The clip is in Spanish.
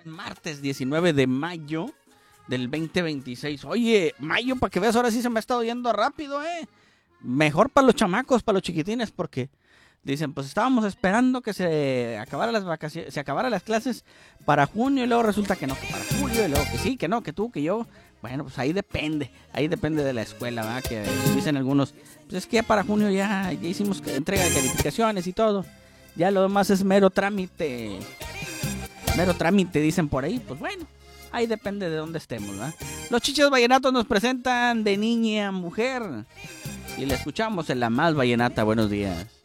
Martes 19 de mayo del 2026. Oye, mayo, para que veas, ahora sí se me ha estado yendo rápido, ¿eh? Mejor para los chamacos, para los chiquitines, porque dicen, pues estábamos esperando que se acabara las vacaciones, se acabara las clases para junio, y luego resulta que no, que para julio, y luego que sí, que no, que tú, que yo. Bueno, pues ahí depende de la escuela, ¿verdad? Que dicen algunos, pues es que ya para junio ya hicimos entrega de calificaciones y todo. Ya lo demás es mero trámite, dicen por ahí. Pues bueno, ahí depende de dónde estemos, ¿verdad? Los Chichos Vallenatos nos presentan De Niña a Mujer y la escuchamos en La Más Vallenata. Buenos días.